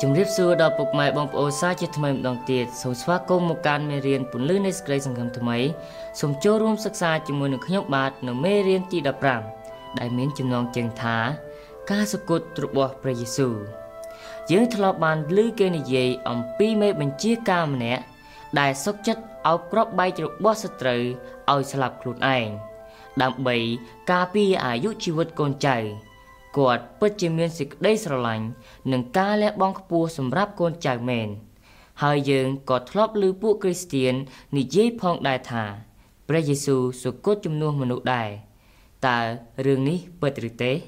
ជំរាបសួរដល់ពុកម៉ែបងប្អូនសាជាថ្មីម្ដងទៀតសូមស្វាគមន៍មកកាន់មេរៀនពន្លឺនៃសេចក្តីសង្ឃឹមថ្មីសូមចូលរួមសិក្សាជាមួយនឹងខ្ញុំបាទនៅមេរៀនទី15ដែលមានចំណងជើងថាការសុគតរបស់ព្រះយេស៊ូវយើងធ្លាប់បានឮគេនិយាយអំពីមេបញ្ជាការម្នាក់ដែលសុខចិត្តឲ្យគ្រាប់បែករបស់សត្រូវឲ្យស្លាប់ខ្លួនឯងដើម្បីការពារអាយុជីវិតកូនចៅគាត់ពិតជាមានសេចក្តីស្រឡាញ់និងការលះបង់ខ្ពស់សម្រាប់កូនចៅមែនហើយយើងក៏ធ្លាប់ឮពួកគ្រីស្ទាននិយាយផងដែរថាព្រះយេស៊ូវសុគតជំនួសមនុស្សដែរតើរឿងនេះពិតឬទេ 1.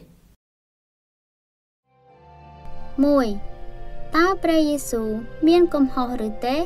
តើព្រះយេស៊ូវមានកំហុសឬទេ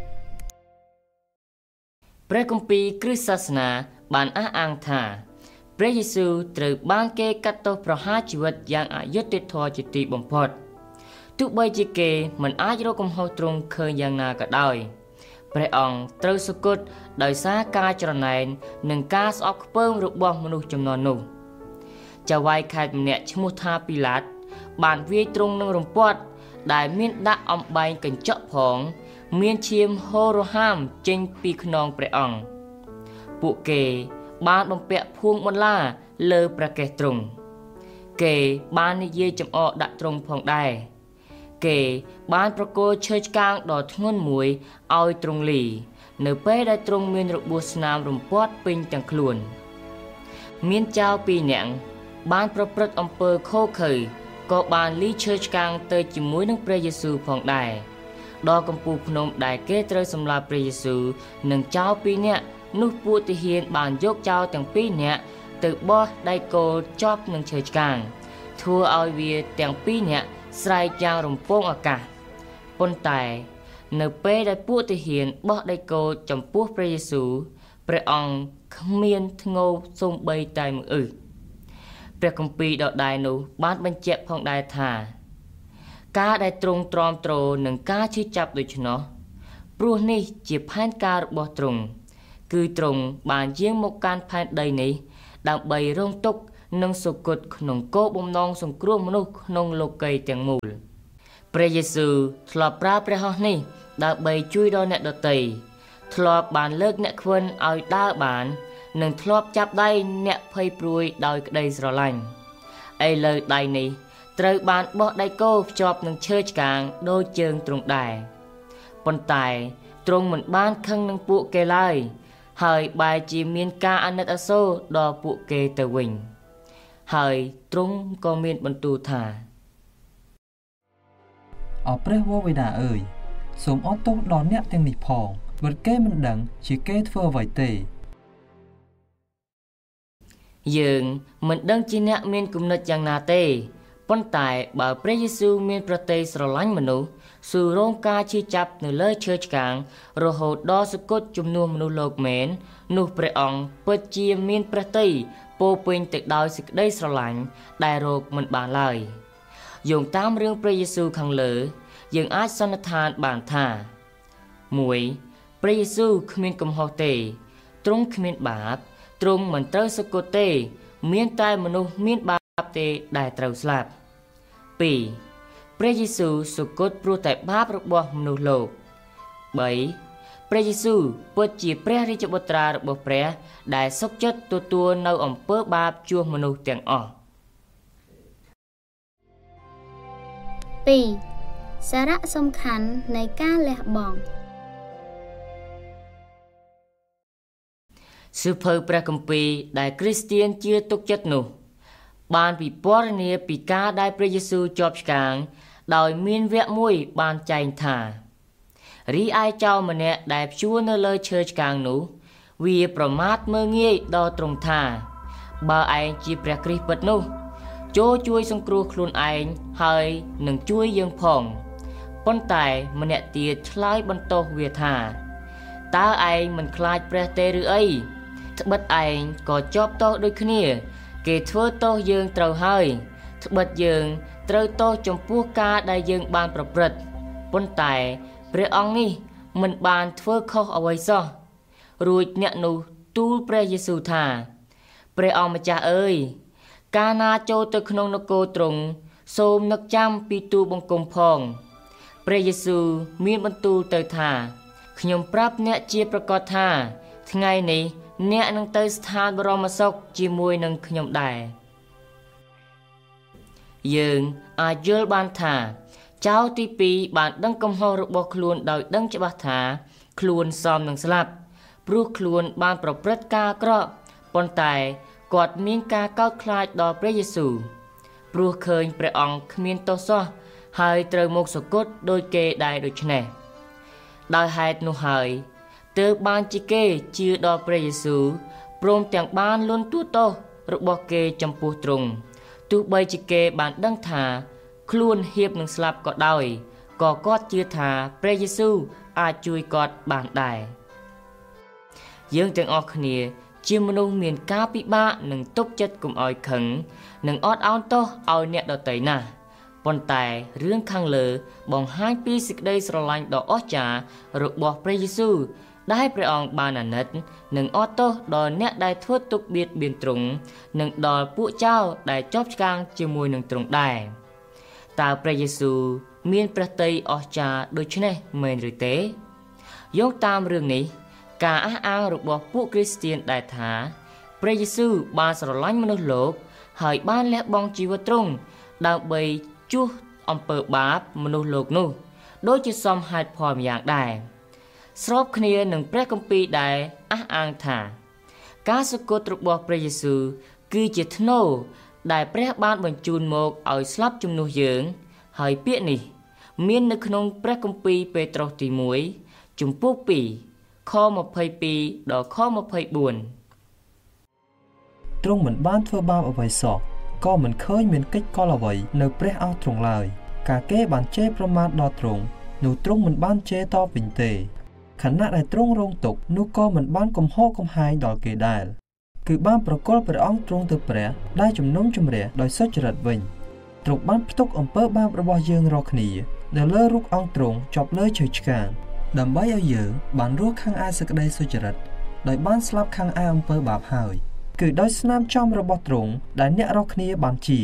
ព្រះគម្ពីរគ្រិស្តសាសនាបានអះអាងថាព្រះយេស៊ូវត្រូវបានគេកាត់ទោសប្រហារជីវិតយ៉ាងអយុត្តិធម៌ជាទីបំផុតទោះបីជាគេមិនអាចរកកំហុសទ្រង់ឃើញយ៉ាងណាក៏ដោយព្រះអង្គត្រូវសុគតដោយសារការច្រណែននិងការស្អប់ខ្ពើមរបស់មនុស្សជំនាន់នោះចៅហ្វាយខេត្តម្នាក់ឈ្មោះថាពីឡាតបានវាយទ្រង់នឹងរំពាត់ដែលមានដាក់អំបែងកញ្ចក់ផងមានឈាមហូររហាមចេញពីខ្នងព្រះអង្គពួកគេបានបំពាក់ភួងបន្លាលើព្រះកេសទ្រង់គេបាននិយាយចំអកដាក់ទ្រង់ផងដែរគេបានប្រគល់ឈើឆ្កាងដ៏ធ្ងន់មួយឲ្យទ្រង់លីនៅពេលដែលទ្រង់មានរបួសស្នាមរំពាត់ពេញទាំងខ្លួនមានចៅពីរនាក់បានប្រព្រឹត្តអំពើខុសខើក៏បានលីឈើឆ្កាងទៅជាមួយនឹងព្រះយេស៊ូវផងដែរដល់កំពូលភ្នំដែលគេត្រូវសម្លាប់ព្រះយេស៊ូវនិងចៅពីរនាក់នោះពួកទាហានបានយកចៅទាំងពីរនាក់ទៅបោះដៃគោលជាប់នឹងឈើឆ្កាងធ្វើឲ្យវាទាំងពីរនាក់ស្រែកយ៉ាងរំពងអាកាសប៉ុន្តែនៅពេលដែលពួកទាហានបោះដៃគោលចំពោះព្រះយេស៊ូវព្រះអង្គគ្មានធ្ងោសូម្បីតែមួយអឹសព្រះគម្ពីរដដែលនោះបានបញ្ជាក់ផងដែរថាការដែលទ្រង់ទ្រាំទ្រនឹងការឈឺចាប់ដូច្នោះព្រោះនេះជាផែនការរបស់ទ្រង់គឺទ្រង់បានយាងមកកាន់ផែនដីនេះដើម្បីរងទុក្ខនិងសុគតក្នុងគោលបំណងសង្គ្រោះមនុស្សក្នុងលោកីយ៍ទាំងមូលព្រះយេស៊ូវធ្លាប់ប្រើព្រះហស្ថនេះដើម្បីជួយដល់អ្នកដទៃធ្លាប់បានលើកអ្នកខ្វិនឲ្យដើរបាននិងធ្លាប់ចាប់ដៃអ្នកភ័យព្រួយដោយក្តីស្រឡាញ់ឥឡូវដៃនេះត្រូវបានបោះដៃគោភ្ជាប់នឹងឈើឆ្កាងដូចជើងទ្រង់ដែរប៉ុន្តែទ្រង់មិនបានខឹងនឹងពួកគេឡើយហើយបែរជាមានការអាណិតអាសូរដល់ពួកគេទៅវិញហើយទ្រង់ក៏មានបន្ទូលថាអោព្រះវរបិតាអើយសូមអត់ទោសដល់អ្នកទាំងនេះផងបើគេមិនដឹងជាគេធ្វើអ្វីទេយើងមិនដឹងជាអ្នកមានគំនិតយ៉ាងណាទេប៉ុន្តែបើព្រះយេស៊ូវមានប្រតិយស្រឡាញ់មនុស្សស៊ូរងការឈឺចាប់នៅលើឈើឆ្កាងរហូតដល់សុគតជំនួសមនុស្សលោកមែននោះព្រះអង្គពិតជាមានព្រះទ័យពោពេញទៅដោយសេចក្តីស្រឡាញ់ដែលរកមិនបានឡើយយោងតាមរឿងព្រះយេស៊ូវខាងលើយើងអាចសន្និដ្ឋានបានថា1ព្រះយេស៊ូវគ្មានកំហុសទេទ្រង់គ្មានបាបទ្រង់មិនត្រូវសុគតទេមានតែមនុស្សមានបាបទេដែលត្រូវស្លាប់2ព្រះយេស៊ូវសុគតព្រោះតែបាបរបស់មនុស្សលោក3ព្រះយេស៊ូវពិតជាព្រះរាជបុត្រារបស់ព្រះដែលសុខចិត្តទទួលនៅអំពើបាបជួសមនុស្សទាំងអស់ 2សារៈសំខាន់នៃការលះបង់សៀវភៅព្រះគម្ពីរដែលគ្រីស្ទានជឿទុកចិត្តនោះបានពិពណ៌នាពីការដែលព្រះយេស៊ូវជាប់ឆ្កាងដោយមានវគ្គមួយបានចែងថារីឯចៅម្នាក់ដែលព្យួរនៅលើឈើឆ្កាងនោះវាប្រមាថមើលងាយដល់ទ្រង់ថាបើឯងជាព្រះគ្រីស្ទពិតនោះចូលជួយសង្គ្រោះខ្លួនឯងហើយនឹងជួយយើងផងប៉ុន្តែម្នាក់ទៀតឆ្លើយបន្ទោសវាថាតើឯងមិនខ្លាចព្រះទេឬអីត្បិតឯងក៏ជាប់ទោសដូចគ្នាគេធ្វើទោសយើងត្រូវហើយត្បិតយើងត្រូវទោសចំពោះការដែលយើងបានប្រព្រឹត្តប៉ុន្តែព្រះអង្គនេះមិនបានធ្វើខុសអ្វីសោះរួចអ្នកនោះទូលព្រះយេស៊ូវថាព្រះអង្គម្ចាស់អើយកាលណាចូលទៅក្នុងនគរទ្រង់សូមនឹកចាំពីទូបង្គំផងព្រះយេស៊ូវមានបន្ទូលទៅថាខ្ញុំប្រាប់អ្នកជាប្រកាសថាថ្ងៃនេះអ្នកនឹងទៅស្ថានបរមសុខជាមួយនឹងខ្ញុំដែរយើងអាចយល់បានថាចៅទី2បានដឹងកំហុសរបស់ខ្លួនដោយដឹងច្បាស់ថាខ្លួនសមនឹងស្លាប់ព្រោះខ្លួនបានប្រព្រឹត្តការអាក្រក់ប៉ុន្តែគាត់មានការកោតខ្លាចដល់ព្រះយេស៊ូវព្រោះឃើញព្រះអង្គគ្មានទោសសោះហើយត្រូវមកសគត់ដោយគេដែរដូច្នេះដោយហេតុនោះហើយទើបបានជាគេជឿដល់ព្រះយេស៊ូវព្រមទាំងបានលន់ទូទោសរបស់គេចំពោះទ្រង់ទោះបីជាគេបានដឹងថាខ្លួនហៀបនឹងស្លាប់ក៏ដោយក៏គាត់ជឿថាព្រះយេស៊ូវអាចជួយគាត់បានដែរយើងទាំងអស់គ្នាជាមនុស្សមានការពិបាកនឹងទប់ចិត្តកុំឲ្យខឹងនិងអត់ឱនទោសឲ្យអ្នកដទៃណាស់ប៉ុន្តែរឿងខាងលើបង្ហាញពីសេចក្តីស្រឡាញ់ដ៏អស្ចារ្យរបស់ព្រះយេស៊ូវដែលព្រះអង្គបានអាណិតនិងអត់ទោសដល់អ្នកដែលធ្វើទុក្ខបៀតបៀនទ្រង់និងដល់ពួកចៅដែលជាប់ឆ្កាងជាមួយនឹងទ្រង់ដែរតើព្រះយេស៊ូវមានព្រះទ័យអស្ចារ្យដូច្នេះមែនឬទេយោងតាមរឿងនេះការអះអាងរបស់ពួកគ្រីស្ទានដែលថាព្រះយេស៊ូវបានស្រឡាញ់មនុស្សលោកហើយបានលះបង់ជីវិតទ្រង់ដើម្បីជួសអំពើបាបមនុស្សលោកនោះដូចជាសមហេតុផលម្យ៉ាងដែរស្របគ្នានឹងព្រះគម្ពីរដែលអះអាងថាការសគត់របស់ព្រះយេស៊ូវគឺជាធ្នូដែលព្រះបានបញ្ជូនមកឲ្យស្លាប់ជំនួសយើងហើយពាក្យនេះមាននៅក្នុងព្រះគម្ពីរពេត្រុសទី1ជំពូក2ខ22ដល់ខ24 ទ្រង់មិនបានធ្វើបាបអ្វីសោះក៏មិនឃើញមានកិច្ចកលអ្វីនៅព្រះអោសទ្រង់ឡើយការគេបានជេរប្រមាថដល់ទ្រង់នោះទ្រង់មិនបានជេរតបវិញទេខណៈដែលទ្រង់រងទុក្ខនោះក៏មិនបានកំហកកំហែងដល់គេដែរគឺបានប្រគល់ព្រះអង្គទ្រង់ទៅព្រះដែលជំនុំជម្រះដោយសុចរិតវិញទ្រង់បានផ្ទុកអំពើបាបរបស់យើងរាល់គ្នានៅលើរូបអង្គទ្រង់ជាប់លើឈើឆ្កាងដើម្បីឲ្យយើងបានរស់ខាងឯសេចក្តីសុចរិតដោយបានស្លាប់ខាងឯអំពើបាបហើយគឺដោយស្នាមចំរបស់ទ្រង់ដែលអ្នករាល់គ្នាបានជា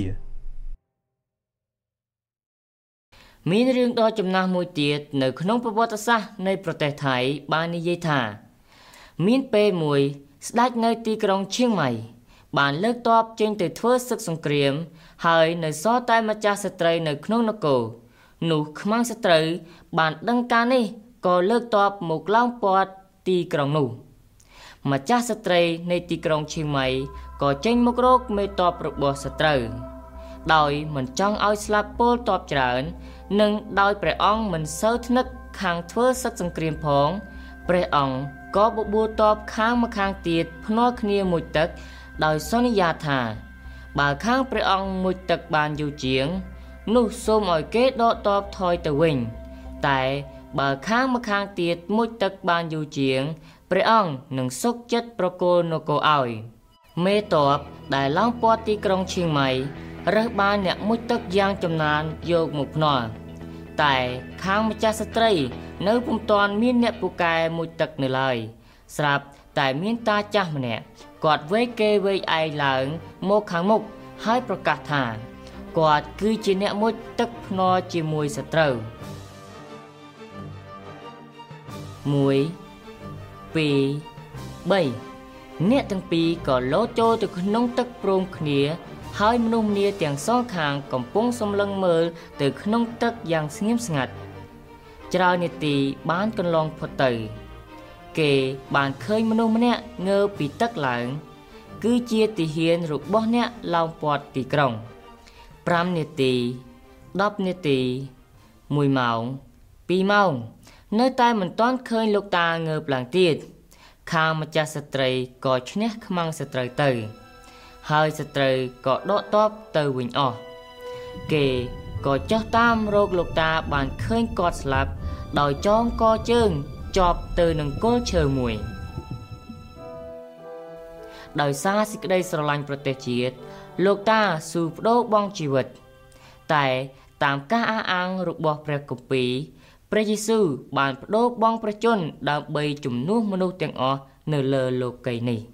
មានរឿងដ៏ចំណាស់មួយទៀតនៅក្នុងប្រវត្តិសាស្ត្រនៃប្រទេសថៃបាននិយាយថាមានពេលមួយស្ដេចនៅទីក្រុងឈៀងម៉ៃបានលើកទ័ពចេញទៅធ្វើសឹកសង្គ្រាមហើយនៅសល់តែម្ចាស់ស្ត្រីនៅក្នុងនគរនោះខ្មាំងស្ត្រីបានដឹងការនេះក៏លើកទ័ពមកឡោមព័ទ្ធទីក្រុងនោះម្ចាស់ស្ត្រីនៃទីក្រុងឈៀងម៉ៃក៏ចេញមករកមេទ័ពរបស់សត្រូវដោយមិនចង់ឲ្យស្លាប់ពលទ័ពច្រើននិងដោយព្រះអង្គមិនសូវថ្នឹកខាងធ្វើសឹកសង្គ្រាមផងព្រះអង្គក៏បបួលទ័ពខាងម្ខាងទៀតភ្នាល់គ្នាមួយទឹកដោយសន្យាថាបើខាងព្រះអង្គមួយទឹកបានយូរជាងនោះសូមឲ្យគេដកទ័ពថយទៅវិញតែបើខាងម្ខាងទៀតមួយទឹកបានយូរជាងព្រះអង្គនឹងសុខចិត្តប្រគល់នគរឲ្យមេទ័ពដែលឡោមព័ទ្ធទីក្រុងឈៀងម៉ៃរើសបានអ្នកមួយទឹកយ៉ាងចំណានយកមកភ្នាល់តែខាងម្ចាស់ស្ត្រីនៅពុំទាន់មានអ្នកពូកែមួយទឹកនៅឡើយស្រាប់តែមានតាចាស់ម្នាក់គាត់វេកគេវេកឯងឡើងមកខាងមុខហើយប្រកាសថាគាត់គឺជាអ្នកមួយទឹកភ្នាល់ជាមួយសត្រូវ1 2 3អ្នកទាំងពីរក៏លោតចូលទៅក្នុងទឹកព្រមគ្នាហើយមនុស្សម្នាទាំងសងខាងកំពុងសម្លឹងមើលទៅក្នុងទឹកយ៉ាងស្ងៀមស្ងាត់ច្រើននាទីបានកន្លងផុតទៅគេបានឃើញមនុស្សម្នាក់ងើបពីទឹកឡើងគឺជាទាហានរបស់អ្នកឡោមព័ទ្ធទីក្រុង5នាទី10នាទី1ម៉ោង2ម៉ោងនៅតែមិនទាន់ឃើញលោកតាងើបឡើងទៀតខាងម្ចាស់ស្ត្រីក៏ឈ្នះខ្មាំងស្ត្រីទៅហើយស្ត្រីក៏ដកទ័ពទៅវិញអស់គេក៏ចុះតាមរកលោកតាបានឃើញគាត់ស្លាប់ដោយចងកជើងជាប់ទៅនឹងគល់ឈើមួយដោយសារសេចក្តីស្រឡាញ់ប្រទេសជាតិលោកតាស៊ូបដូរបង់ជីវិតតែតាមការអះអាងរបស់ព្រះគម្ពីរព្រះយេស៊ូវបានបដូរបង់ព្រះជន្មដើម្បីជំនួសមនុស្សទាំងអស់នៅលើលោកីយ៍នេះ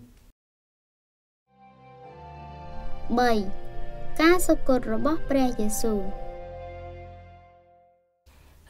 3ការសុគតរបស់ព្រះយេស៊ូវ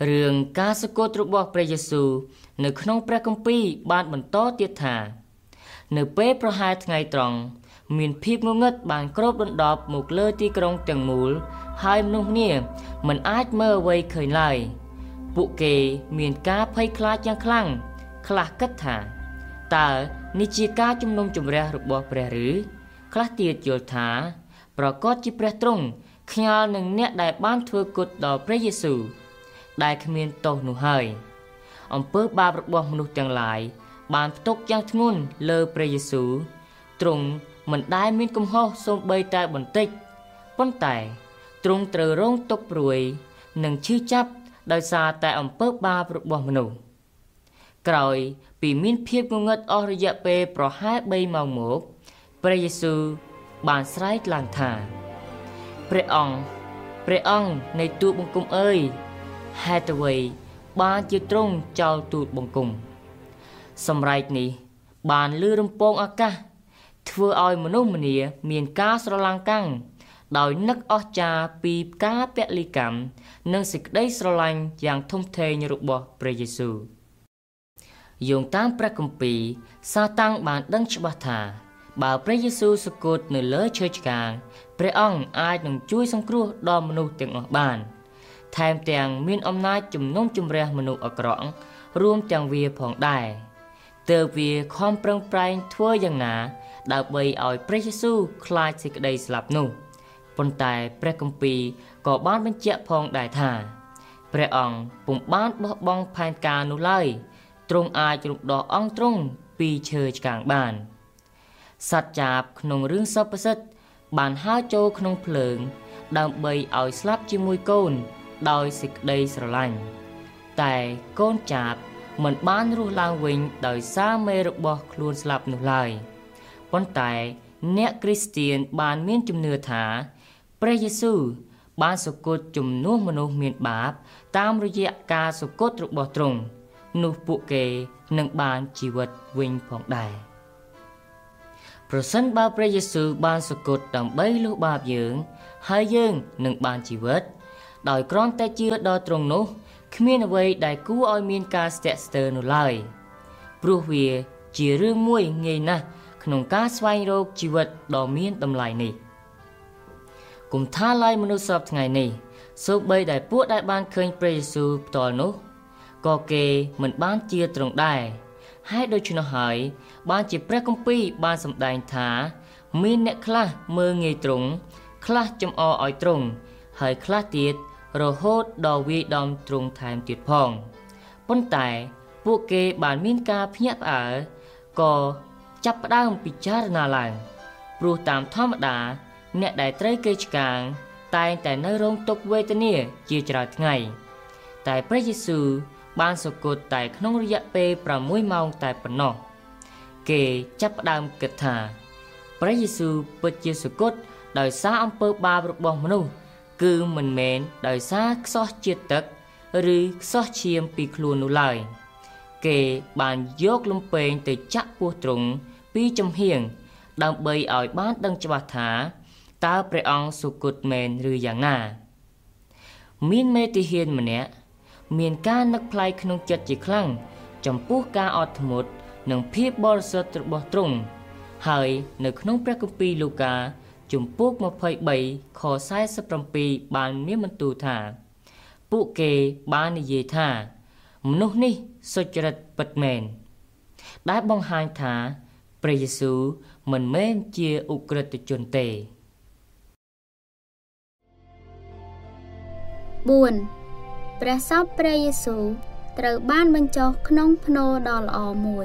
រឿងការសគត់របស់ព្រះយេស៊ូវនៅក្នុងព្រះគម្ពីរបានបន្តទៀតថានៅពេលប្រហែលថ្ងៃត្រង់មានភាពងងឹតបានគ្របដណ្ដប់មកលើទីក្រុងទាំងមូលហើយមនុស្សម្នាមិនអាចមើលអ្វីឃើញឡើយពួកគេមានការភ័យខ្លាចយ៉ាងខ្លាំងខ្លះគិតថាតើនេះជាការជំនុំជម្រះរបស់ព្រះឬខ្លះទៀតយល់ថាប្រកាសជាព្រះទ្រង់ខ្ញាល់នឹងអ្នកដែលបានធ្វើគុតដល់ព្រះយេស៊ូវដែលគ្មានទោសនោះហើយអំពើបាបរបស់មនុស្សទាំងឡាយបានផ្ទុកយ៉ាងធ្ងន់លើព្រះយេស៊ូវទ្រង់មិនដែលមានកំហុសសូម្បីតែបន្តិចប៉ុន្តែទ្រង់ត្រូវរងទុក្ខព្រួយនិងឈឺចាប់ដោយសារតែអំពើបាបរបស់មនុស្សក្រោយពីមានភាពងងឹតអស់រយៈពេលប្រហែល3ម៉ោងមកព្រះយេស៊ូវបានស្រែកឡើងថាព្រះអង្គនៃទូតបង្គំអើយហេតុអ្វីបានជាទ្រង់ចោលទូតបង្គំសម្រែកនេះបានលឺរំពងអាកាសធ្វើឲ្យមនុស្សម្នាមានការស្រឡាំងកាំងដោយនឹកអស្ចារ្យពីការពលីកម្មនិងសេចក្តីស្រឡាញ់យ៉ាងធំធេងរបស់ព្រះយេស៊ូវយោងតាមព្រះគម្ពីរសាតាំងបានដឹងច្បាស់ថាបើព្រះយេស៊ូវសគត់នៅលើឈើឆ្កាងព្រះអង្គអាចនឹងជួយសង្គ្រោះដល់មនុស្សទាំងអស់បានថែមទាំងមានអំណាចជំនុំជម្រះមនុស្សអាក្រក់រួមទាំងវាផងដែរទើបវាខំប្រឹងប្រែងធ្វើយ៉ាងណាដើម្បីឲ្យព្រះយេស៊ូវខ្លាចសេចក្តីស្លាប់នោះប៉ុន្តែព្រះគម្ពីរក៏បានបញ្ជាក់ផងដែរថាព្រះអង្គពុំបានបោះបង់ផែនការនោះឡើយទ្រង់អាចរំដោះអង្គទ្រង់ពីឈើឆ្កាងបានសត្វចាបក្នុងរឿងសព្វសិទ្ធបានហើរចូលក្នុងភ្លើងដើម្បីឲ្យស្លាប់ជាមួយកូនដោយសេចក្តីស្រឡាញ់តែកូនចាបមិនបានរស់ឡើងវិញដោយសារមេរបស់ខ្លួនស្លាប់នោះឡើយប៉ុន្តែអ្នកគ្រីស្ទានបានមានជំនឿថាព្រះយេស៊ូវបានសគត់ជំនួសមនុស្សមានបាបតាមរយៈការសគត់របស់ទ្រង់នោះពួកគេនឹងបានជីវិតវិញផងដែរប្រសិនបើព្រះយេស៊ូវបានសគត់ដើម្បីលុបបាបយើងហើយយើងនឹងបានជីវិតដោយគ្រាន់តែជឿដល់ទ្រង់នោះគ្មានអ្វីដែលគួរឲ្យមានការស្ទាក់ស្ទើរនោះឡើយព្រោះវាជារឿងមួយងាយណាស់ក្នុងការស្វែងរកជីវិតដ៏មានតម្លៃនេះគុំថាឡើយមនុស្សសពថ្ងៃនេះសូម្បីតែពួកដែលបានឃើញព្រះយេស៊ូវផ្ទាល់នោះក៏គេមិនបានជឿទ្រង់ដែរហើយដូច្នោះហើយបានជាព្រះគម្ពីរបានសម្ដែងថាមានអ្នកខ្លះមើលងាយទ្រង់ខ្លះចំអកឲ្យទ្រង់ហើយខ្លះទៀតរហូតដល់វាយដំទ្រង់ថែមទៀតផងប៉ុន្តែពួកគេបានមានការភ្ញាក់ផ្អើលក៏ចាប់ផ្ដើមពិចារណាឡើងព្រោះតាមធម្មតាអ្នកដែលត្រូវគេឆ្កាងតែងតែនៅរងទុក្ខវេទនាជាច្រើនថ្ងៃតែព្រះយេស៊ូវបានសគត់តែក្នុងរយៈពេល6ម៉ោងតែប៉ុណ្ណោះគេចាប់ផ្ដើមគិតថាព្រះយេស៊ូវពិតជាសគត់ដោយសារអំពើបាបរបស់មនុស្សគឺមិនមែនដោយសារខ្សោះជាតិទឹកឬខ្សោះឈាមពីខ្លួននោះឡើយគេបានយកលំពែងទៅចាក់ពោះទ្រង់ពីចំហៀងដើម្បីឲ្យបានដឹងច្បាស់ថាតើព្រះអង្គសគត់មែនឬយ៉ាងណាមានមេតិហ៊ានម្នាក់មានការនឹកផ្លាយក្នុងចិត្តជាខ្លាំងចំពោះការអត់ធ្មត់និងភាពបរិសុទ្ធរបស់ទ្រង់ហើយនៅក្នុងព្រះគម្ពីរលូកាជំពូក23ខ47បានមានបន្ទូលថាពួកគេបាននិយាយថាមនុស្សនេះសុចរិតពិតមែនដែលបង្ហាញថាព្រះយេស៊ូវមិនមែនជាឧក្រិដ្ឋជនទេ 4ព្រះសពព្រះយេស៊ូវត្រូវបានបញ្ចុះក្នុងភ្នូរដ៏ល្អមួយ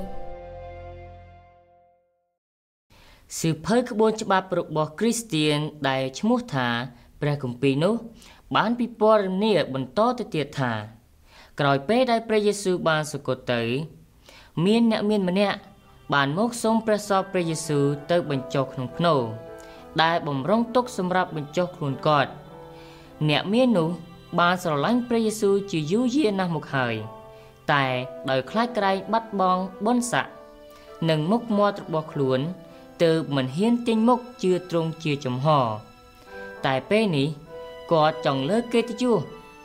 សៀវភៅក្បួនច្បាប់របស់គ្រីស្ទានដែលឈ្មោះថាព្រះគម្ពីរនោះបានពិពណ៌នាបន្តទៅទៀតថាក្រោយពេលដែលព្រះយេស៊ូវបានសគត់ទៅមានអ្នកមានម្នាក់បានមកសូមព្រះសពព្រះយេស៊ូវទៅបញ្ចុះក្នុងភ្នូរដែលបំរុងទុកសម្រាប់បញ្ចុះខ្លួនគាត់អ្នកមាននោះបានស្រឡាញ់ព្រះយេស៊ូវជាយូរយារណាស់មកហើយតែដោយខ្លាចក្រែងបាត់បង់បុណ្យស័ក្តិនិងមុខមាត់របស់ខ្លួនទើបមិនហ៊ានចេញមុខជឿទ្រង់ជាចំហតែពេលនេះគាត់ចង់លើកកិត្តិយស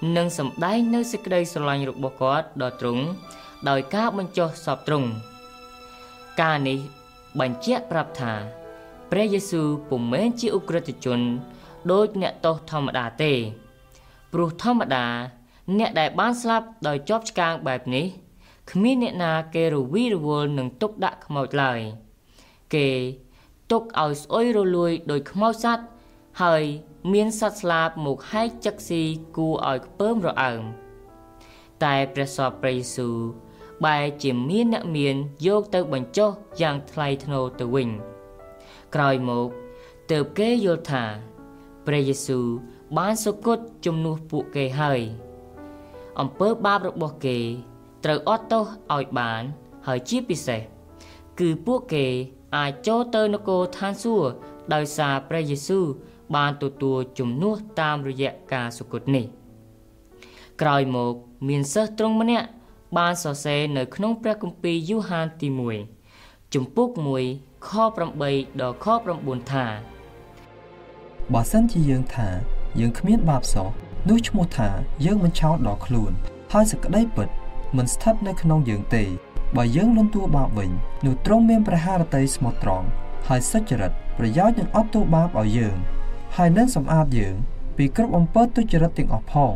និងសម្ដែងនៅសេចក្តីស្រឡាញ់របស់គាត់ដល់ទ្រង់ដោយការបញ្ចុះសពទ្រង់ការនេះបញ្ជាក់ប្រាប់ថាព្រះយេស៊ូវពុំមែនជាឧក្រិដ្ឋជនដូចអ្នកទោសធម្មតាទេព្រោះធម្មតាអ្នកដែលបានស្លាប់ដោយជាប់ឆ្កាងបែបនេះគ្មានអ្នកណាគេរវីរវល់នឹងទុកដាក់ខ្មោចឡើយគេទុកឲ្យស្អុយរលួយដោយខ្មោចសត្វហើយមានសត្វស្លាបមកហែកចឹកស៊ីគួរឲ្យខ្ពើមរអើមតែព្រះសពព្រះយេស៊ូវបែរជាមានអ្នកមានយកទៅបញ្ចុះយ៉ាងថ្លៃថ្នូរទៅវិញក្រោយមកទើបគេយល់ថាព្រះយេស៊ូវបានសុគតជំនួសពួកគេហើយអំពើបាបរបស់គេត្រូវអត់ទោសឲ្យបានហើយជាពិសេសគឺពួកគេអាចចូលទៅនគរឋានសួគ៌ដោយសារព្រះយេស៊ូវបានទទួលជំនួសតាមរយៈការសុគតនេះក្រោយមកមានសិស្សទ្រង់ម្នាក់បានសរសេរនៅក្នុងព្រះគម្ពីរយូហានទី1ជំពូក1ខ8ដល់ខ9ថាបើសិនជាយើងថាយើងគ្មានបាបសោះនោះឈ្មោះថាយើងមិនឆោតដល់ខ្លួនហើយសេចក្តីពិតមិនស្ថិតនៅក្នុងយើងទេបើយើងលន់តួបាបវិញនោះទ្រង់មានព្រះハរតីស្មោះត្រង់ហើយសុចរិតប្រយោជន៍នឹងអត់ទោសបាបឲ្យយើងហើយនឹងសម្អាតយើងពីគ្រប់អំពើទុច្ចរិតទាំងអស់ផង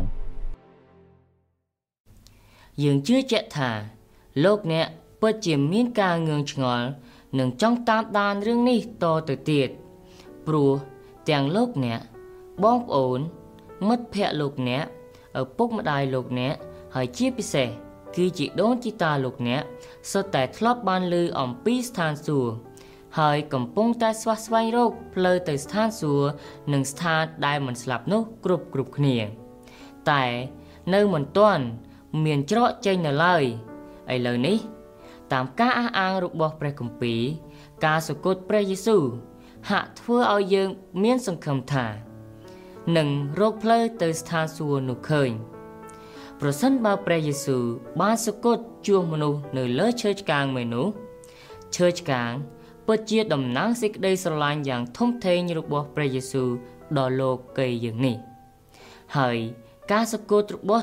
យើងជឿជាក់ថាលោកអ្នកពិតជាមានការងឿងឆ្ងល់និងចង់តាមដានរឿងនេះតទៅទៀតព្រោះទាំងលោកអ្នកបងប្អូនមិត្តភ័ក្តិលោកអ្នកឪពុកម្ដាយលោកអ្នកហើយជាពិសេសគឺជាដូនជីតាលោកអ្នកសុទ្ធតែធ្លាប់បានឮអំពីស្ថានសួគ៌ហើយកំពុងតែស្វះស្វែងរកផ្លូវទៅស្ថានសួគ៌និងស្ថានដែលមិនស្លាប់នោះគ្រប់គ្នាតែនៅមិនទាន់មានច្រកចេញនៅឡើយឥឡូវនេះតាមការអះអាងរបស់ព្រះគម្ពីរការសុគតព្រះយេស៊ូវហាក់ធ្វើឲ្យយើងមានសង្ឃឹមថានឹងរកផ្លូវទៅស្ថានសួគ៌នោះឃើញប្រសិនបើព្រះយេស៊ូវបានសុគតជួសមនុស្សនៅលើឈើឆ្កាងមួយនោះឈើឆ្កាងពិតជាតំណាងសេចក្តីស្រឡាញ់យ៉ាងធំធេងរបស់ព្រះយេស៊ូវដល់លោកីយើងនេះហើយការសុគតរបស់